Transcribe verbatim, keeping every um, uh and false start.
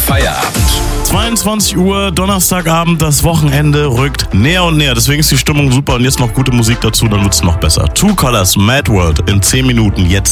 Feierabend. zweiundzwanzig Uhr, Donnerstagabend, das Wochenende rückt näher und näher. Deswegen ist die Stimmung super und jetzt noch gute Musik dazu, dann wird's noch besser. Two Colors, Mad World in zehn Minuten jetzt.